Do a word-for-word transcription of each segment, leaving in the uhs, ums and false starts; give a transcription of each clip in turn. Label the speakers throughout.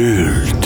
Speaker 1: Culte.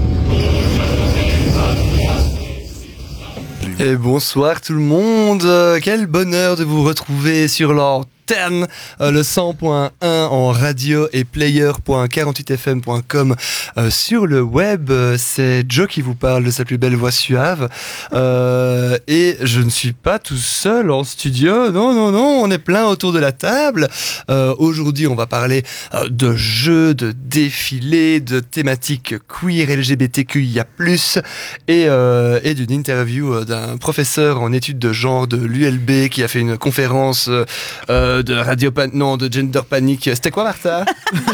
Speaker 1: Et bonsoir tout le monde, quel bonheur de vous retrouver sur l'antenne, euh, le cent point un en radio et player point quarante-huit f m point com euh, sur le web. C'est Joe qui vous parle de sa plus belle voix suave euh, et je ne suis pas tout seul en studio, non non non, on est plein autour de la table. Euh, aujourd'hui on va parler euh, de jeux, de défilés, de thématiques queer, L G B T Q I A plus, et, euh, et d'une interview d'un professeur en études de genre de l'U L B qui a fait une conférence euh, de radio pan- non de gender panic. C'était quoi, Martha?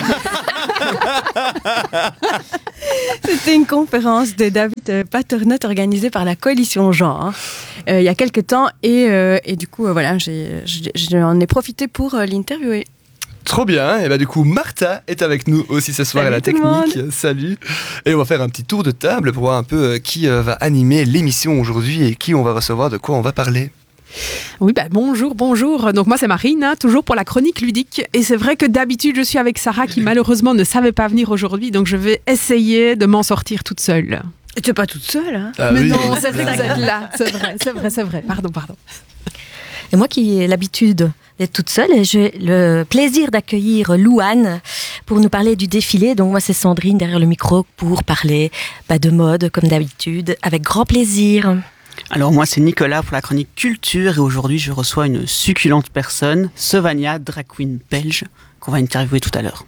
Speaker 2: C'était une conférence de David Paternotte organisée par la Coalition Genre euh, il y a quelques temps et, euh, et du coup euh, voilà j'ai, j'ai, j'en ai profité pour euh, l'interviewer.
Speaker 1: Trop bien, et bah du coup Martha est avec nous aussi ce soir.
Speaker 2: Salut
Speaker 1: à la technique. Salut. Et on va faire un petit tour de table pour voir un peu euh, qui euh, va animer l'émission aujourd'hui et qui on va recevoir, de quoi on va parler.
Speaker 3: Oui, bah, bonjour, bonjour. Donc moi c'est Marine, hein, toujours pour la chronique ludique. Et c'est vrai que d'habitude je suis avec Sarah qui malheureusement ne savait pas venir aujourd'hui, donc je vais essayer de m'en sortir toute seule.
Speaker 2: Et tu n'es pas toute seule, hein?
Speaker 1: Ah,
Speaker 3: Mais
Speaker 1: oui.
Speaker 3: non, c'est vrai que vous êtes là, c'est vrai, c'est vrai, c'est vrai. Pardon, pardon.
Speaker 4: Et moi qui ai l'habitude d'être toute seule, j'ai le plaisir d'accueillir Louane pour nous parler du défilé. Donc moi c'est Sandrine derrière le micro pour parler bah, de mode comme d'habitude, avec grand plaisir.
Speaker 5: Alors moi c'est Nicolas pour la chronique culture et aujourd'hui je reçois une succulente personne, Sevania, drag queen belge, qu'on va interviewer tout à l'heure.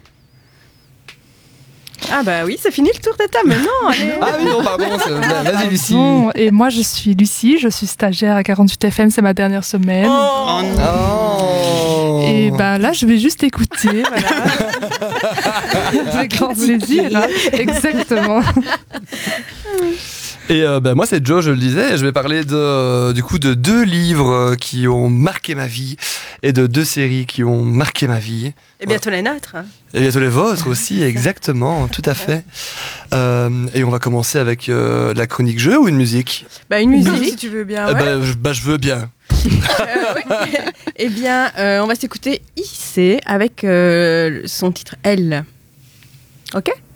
Speaker 2: Ah bah oui, c'est fini le tour de table maintenant. Allez.
Speaker 1: Ah oui, non, pardon, c'est... vas-y Lucie.
Speaker 6: Bon, et moi je suis Lucie, je suis stagiaire à quarante-huit F M, c'est ma dernière semaine.
Speaker 5: Oh
Speaker 1: Oh.
Speaker 6: Et ben là je vais juste écouter, voilà. Avec grand plaisir, hein. Exactement.
Speaker 1: Et euh, bah, moi c'est Joe, je le disais, et je vais parler de, euh, du coup de deux livres qui ont marqué ma vie et de deux séries qui ont marqué ma vie.
Speaker 2: Et bientôt les nôtres.
Speaker 1: Et bientôt les vôtres aussi, exactement, tout à fait. Euh, et on va commencer avec euh, la chronique jeu ou une musique?
Speaker 2: Bah une musique si tu veux bien.
Speaker 1: Euh,
Speaker 2: Ouais.
Speaker 1: bah, je, bah je veux bien.
Speaker 2: Euh, ouais. Eh bien, euh, on va s'écouter I C avec euh, son titre Elle. Ok?